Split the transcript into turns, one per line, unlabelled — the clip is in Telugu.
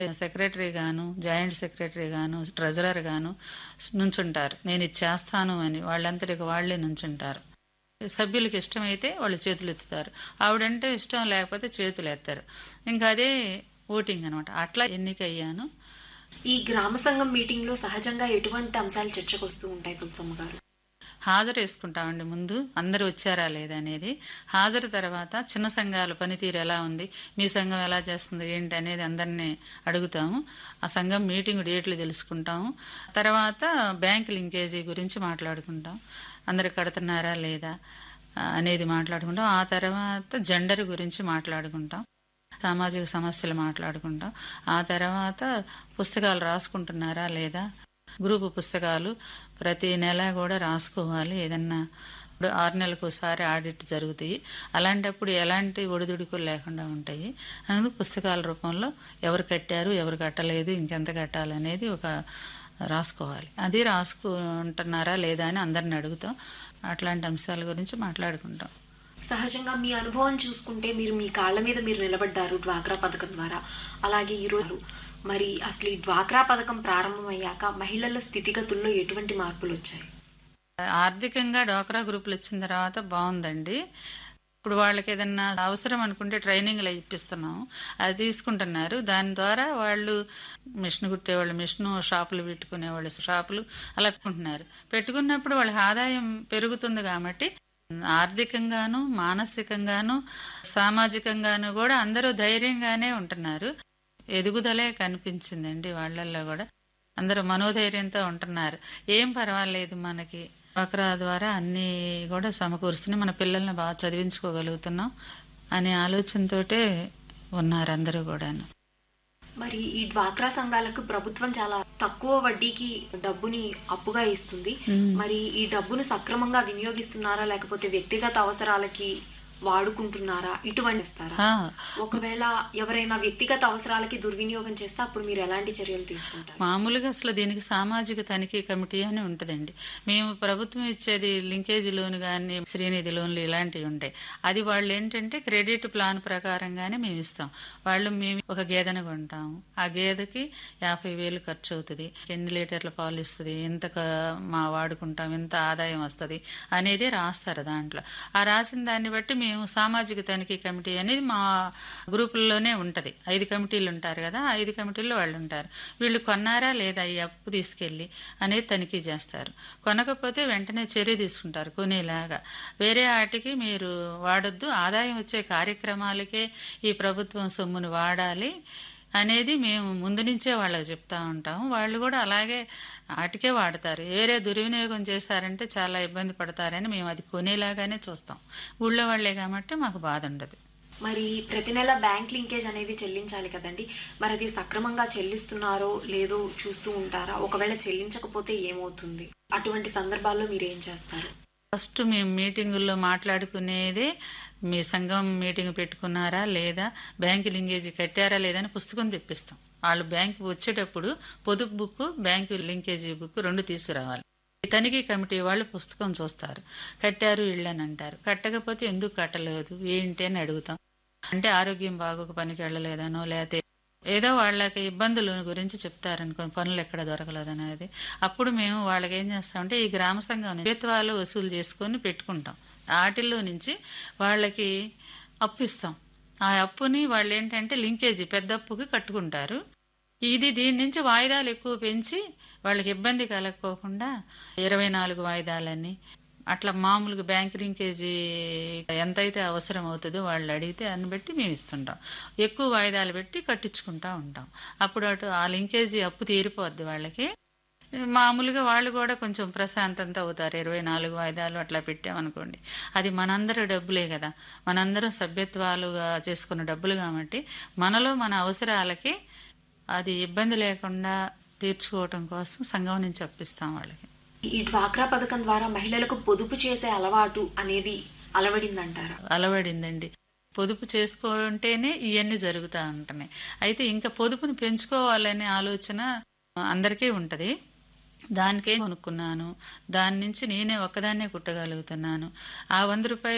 సెక్రటరీ గాను, జాయింట్ సెక్రటరీ గాను, ట్రెజరర్ గాను నుంచుంటారు. నేను ఇది చేస్తాను అని వాళ్ళంతటికి వాళ్లే నుంచుంటారు. సభ్యులకు ఇష్టమైతే వాళ్ళు చేతులు ఎత్తుతారు, ఆవిడంటే ఇష్టం లేకపోతే చేతులు ఎత్తారు. ఇంకా అదే ఓటింగ్ అనమాట. అట్లా ఎన్నికయ్యాను.
ఈ గ్రామ సంఘం మీటింగ్ లో సహజంగా ఎటువంటి అంశాలు చర్చకు వస్తూ ఉంటాయి తులసమ్మ గారు?
హాజరు వేసుకుంటామండి. ముందు అందరూ వచ్చారా లేదా అనేది. హాజరు తర్వాత చిన్న సంఘాల పనితీరు ఎలా ఉంది, మీ సంఘం ఎలా చేస్తుంది ఏంటి అనేది అందరినీ అడుగుతాము. ఆ సంఘం మీటింగ్ డేట్లు తెలుసుకుంటాము. తర్వాత బ్యాంక్ లింకేజీ గురించి మాట్లాడుకుంటాం. అందరు కడుతున్నారా లేదా అనేది మాట్లాడుకుంటాం. ఆ తర్వాత జెండర్ గురించి మాట్లాడుకుంటాం. సామాజిక సమస్యలు మాట్లాడుకుంటాం. ఆ తర్వాత పుస్తకాలు రాసుకుంటున్నారా లేదా, గ్రూపు పుస్తకాలు ప్రతి నెల కూడా రాసుకోవాలి. ఏదన్నా 6 నెలలకు ఒకసారి ఆడిట్ జరుగుతాయి. అలాంటప్పుడు ఎలాంటి ఒడిదుడుకులు లేకుండా ఉంటాయి. అందుకు పుస్తకాల రూపంలో ఎవరు కట్టారు, ఎవరు కట్టలేదు, ఇంకెంత కట్టాలనేది ఒక రాసుకోవాలి. అది రాసుకుంటున్నారా లేదా అని అందరిని అడుగుతాం. అట్లాంటి అంశాల గురించి మాట్లాడుకుంటాం.
సహజంగా మీ అనుభవం చూసుకుంటే మీరు మీ కాళ్ల మీద మీరు నిలబడ్డారు డ్వాక్రా పథకం ద్వారా. అలాగే ఈరోజు మరి అసలు ఈ డ్వాక్రా పథకం ప్రారంభమయ్యాక మహిళల స్థితిగతుల్లో ఎటువంటి మార్పులు వచ్చాయి?
ఆర్థికంగా డ్వాక్రా గ్రూపులు వచ్చిన తర్వాత బాగుందండి. ఇప్పుడు వాళ్ళకి ఏదన్నా అవసరం అనుకుంటే ట్రైనింగ్లు ఇప్పిస్తున్నాం, అది తీసుకుంటున్నారు. దాని ద్వారా వాళ్ళు మిషన్ కుట్టేవాళ్ళు మిషన్, షాపులు పెట్టుకునేవాళ్ళు షాపులు అలా పెట్టుకుంటున్నారు. పెట్టుకున్నప్పుడు వాళ్ళ ఆదాయం పెరుగుతుంది కాబట్టి ఆర్థికంగాను, మానసికంగాను, సామాజికంగాను కూడా అందరూ ధైర్యంగానే ఉంటున్నారు. ఎదుగుదలే కనిపించిందండి వాళ్ళల్లో కూడా. అందరూ మనోధైర్యంతో ఉంటున్నారు. ఏం పర్వాలేదు, మనకి డ్వాక్రా ద్వారా అన్ని కూడా సమకూరుస్తున్నాయి, మన పిల్లల్ని బాగా చదివించుకోగలుగుతున్నాం అనే ఆలోచనతోటే ఉన్నారు అందరూ కూడాను.
మరి ఈ డ్వాక్రా సంఘాలకు ప్రభుత్వం చాలా తక్కువ వడ్డీకి డబ్బుని అప్పుగా ఇస్తుంది. మరి ఈ డబ్బును సక్రమంగా వినియోగిస్తున్నారా, లేకపోతే వ్యక్తిగత అవసరాలకి వాడుకుంటున్నారా, ఇటువంటి ఇస్తారా? ఒకవేళ ఎవరైనా వ్యక్తిగత అవసరాలకి దుర్వినియోగం చేస్తే అప్పుడు మీరు ఎలాంటి చర్యలు తీసుకుంటారు?
మామూలుగా అసలు దీనికి సామాజిక తనిఖీ కమిటీ అని ఉంటుందండి. మేము ప్రభుత్వం ఇచ్చేది లింకేజ్ లోన్ కానీ, శ్రీనిధి లోన్లు ఇలాంటివి ఉంటాయి. అది వాళ్ళు ఏంటంటే క్రెడిట్ ప్లాన్ ప్రకారంగానే మేము ఇస్తాం. మేము ఒక గేదెను కొంటాము, ఆ గేదెకి 50,000 ఖర్చు అవుతుంది, ఎన్ని లీటర్ల పాలు ఇస్తుంది, ఎంత మా వాడుకుంటాం, ఎంత ఆదాయం వస్తుంది అనేది రాస్తారు దాంట్లో. ఆ రాసిన దాన్ని బట్టి మేము సామాజిక తనిఖీ కమిటీ అనేది మా గ్రూపుల్లోనే ఉంటది. 5 కమిటీలు ఉంటారు కదా, 5 కమిటీల్లో వాళ్ళు ఉంటారు. వీళ్ళు కొన్నారా లేదా ఈ అప్పు తీసుకెళ్లి అనేది తనిఖీ చేస్తారు. కొనకపోతే వెంటనే చర్య తీసుకుంటారు కొనేలాగా. వేరే వాటికి మీరు వాడొద్దు, ఆదాయం వచ్చే కార్యక్రమాలకే ఈ ప్రభుత్వం సొమ్మును వాడాలి అనేది మేము ముందు నుంచే వాళ్ళకి చెప్తా ఉంటాము. వాళ్ళు కూడా అలాగే వాటికే వాడతారు. వేరే దుర్వినియోగం చేశారంటే చాలా ఇబ్బంది పడతారని మేము అది కొనేలాగానే చూస్తాం. ఊళ్ళో వాళ్లే కాబట్టి మాకు బాధ ఉండదు.
మరి ప్రతి నెల బ్యాంక్ లింకేజ్ అనేది చెల్లించాలి కదండి, మరి అది సక్రమంగా చెల్లిస్తున్నారో లేదో చూస్తూ ఉంటారా? ఒకవేళ చెల్లించకపోతే ఏమవుతుంది? అటువంటి సందర్భాల్లో మీరు ఏం చేస్తారు?
ఫస్ట్ మేము మీటింగుల్లో మాట్లాడుకునేదే మీ సంఘం మీటింగ్ పెట్టుకున్నారా లేదా, బ్యాంకు లింకేజీ కట్టారా లేదా అని పుస్తకం తెప్పిస్తాం. వాళ్ళు బ్యాంకు వచ్చేటప్పుడు పొదుపు బుక్, బ్యాంకు లింకేజీ బుక్ 2 తీసుకురావాలి. తనిఖీ కమిటీ వాళ్ళు పుస్తకం చూస్తారు, కట్టారు ఇళ్ళని అంటారు. కట్టకపోతే ఎందుకు కట్టలేదు ఏంటి అని అడుగుతాం. అంటే ఆరోగ్యం బాగోక పనికి వెళ్ళలేదనో, లేకపోతే ఏదో వాళ్ళకి ఇబ్బందుల గురించి చెప్తారనుకోండి, పనులు ఎక్కడ దొరకలేదనేది. అప్పుడు మేము వాళ్ళకి ఏం చేస్తామంటే ఈ గ్రామ సంఘం ప్రభుత్వాలు వసూలు చేసుకొని పెట్టుకుంటాం. వాటిల్లో నుంచి వాళ్ళకి అప్పు ఇస్తాం. ఆ అప్పుని వాళ్ళు ఏంటంటే లింకేజీ పెద్ద అప్పుకి కట్టుకుంటారు. దీని నుంచి వాయిదాలు ఎక్కువ పెంచి వాళ్ళకి ఇబ్బంది కలగకోకుండా 24 వాయిదాలని అట్లా మామూలుగా బ్యాంక్ లింకేజీ ఎంతైతే అవసరం అవుతుందో వాళ్ళు అడిగితే దాన్ని బట్టి మేము ఇస్తుంటాం. ఎక్కువ వాయిదాలు పెట్టి కట్టించుకుంటా ఉంటాం. అప్పుడు ఆ లింకేజీ అప్పు తీరిపోద్ది వాళ్ళకి. మామూలుగా వాళ్ళు కూడా కొంచెం ప్రశాంతంతో అవుతారు. 24 వాయిదాలు అట్లా పెట్టామనుకోండి, అది మనందరి డబ్బులే కదా, మనందరం సభ్యత్వాలుగా చేసుకున్న డబ్బులు కాబట్టి మనలో మన అవసరాలకి అది ఇబ్బంది లేకుండా తీర్చుకోవటం కోసం సంఘం నుంచి అప్పిస్తాం వాళ్ళకి.
ఈ డ్వాక్రా పథకం ద్వారా మహిళలకు పొదుపు చేసే అలవాటు అనేది అలవడిందంటారా?
అలవడిందండి. పొదుపు చేసుకుంటేనే ఇవన్నీ జరుగుతూ ఉంటున్నాయి. అయితే ఇంకా పొదుపుని పెంచుకోవాలనే ఆలోచన అందరికీ ఉంటది. దానికే కొనుక్కున్నాను, దాని నుంచి నేనే ఒక్కదాన్నే కుట్టగలుగుతున్నాను. ఆ 100 రూపాయలు